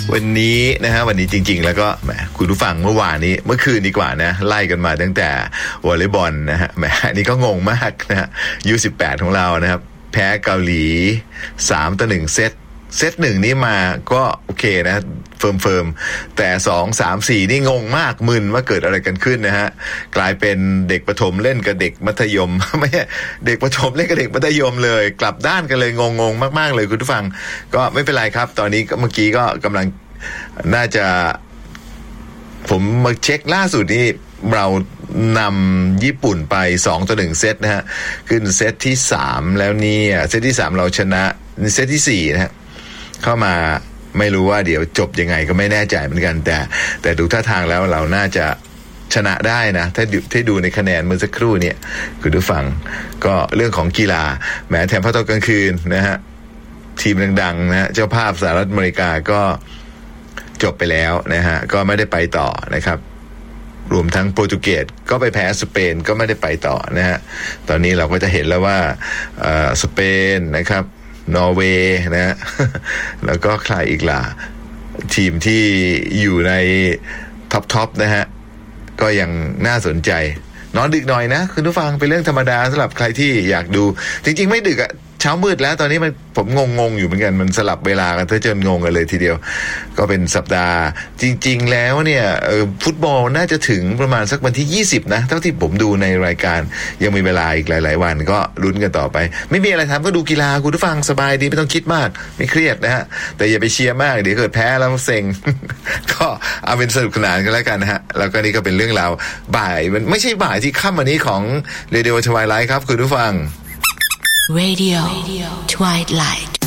วันนี้นะฮะวันนี้จริงๆแล้วก็แหมคุณผู้ฟังเมื่อวานนี้เมื่อคืนดีกว่านะไล่กันมาตั้งแต่วอลเลย์บอลนะฮะแหมอันนี้ก็งงมากนะฮะ U18 ของเรานะครับแพ้เกาหลี3-1เซต1นี่มาก็โอเคนะเฟิร์มแต่2 3 4นี่งงมากมึนว่าเกิดอะไรกันขึ้นนะฮะกลายเป็นเด็กประถมเล่นกับเด็กมัธยม ไม่ใช่เด็กประถมเล่นกับเด็กมัธยมเลยกลับด้านกันเลยงงมากๆเลยคุณผู้ฟังก็ไม่เป็นไรครับตอนนี้เมื่อกี้ก็กำลังน่าจะผมมาเช็คล่าสุดนี่เรานำญี่ปุ่นไป2-1เซตนะฮะขึ้นเซตที่3แล้วเนี่ยเซตที่3เราชนะเซตที่4นะฮะเข้ามาไม่รู้ว่าเดี๋ยวจบยังไงก็ไม่แน่ใจเหมือนกันแต่ดูท่าทางแล้วเราน่าจะชนะได้นะถ้าดูในคะแนนเมื่อสักครู่เนี่ยคุณผู้ฟังก็เรื่องของกีฬาแม้แถมพอตอนกลางคืนนะฮะทีมดังๆนะฮะเจ้าภาพสหรัฐอเมริกาก็จบไปแล้วนะฮะก็ไม่ได้ไปต่อนะครับรวมทั้งโปรตุเกสก็ไปแพ้สเปนก็ไม่ได้ไปต่อนะฮะตอนนี้เราก็จะเห็นแล้วว่าสเปนนะครับนอร์เวย์นะฮะแล้วก็ใครอีกล่ะทีมที่อยู่ในท็อปนะฮะก็ยังน่าสนใจนอนดึกหน่อยนะคุณผู้ฟังเป็นเรื่องธรรมดาสำหรับใครที่อยากดูจริงๆไม่ดึกอะเช้ามืดแล้วตอนนี้ผมงงอยู่เหมือนกันมันสลับเวลากันจนงงกันเลยทีเดียวก็เป็นสัปดาห์จริงๆแล้วเนี่ยฟุตบอลน่าจะถึงประมาณสักวันที่20นะเท่าที่ผมดูในรายการยังมีเวลาอีกหลายๆวันก็ลุ้นกันต่อไปไม่มีอะไรทำก็ดูกีฬาคุณผู้ฟังสบายดีไม่ต้องคิดมากไม่เครียดนะฮะแต่อย่าไปเชียร์มากเดี๋ยวเกิดแพ้แล้วเซ็ง ก็เอาเป็นสนุกสนานกันแล้วกันนะฮะแล้วก็นี่ก็เป็นเรื่องราวบ่ายมันไม่ใช่บ่ายที่ค่ำวันนี้ของ Radio Twilight ครับคุณผู้ฟัง Radio Twilight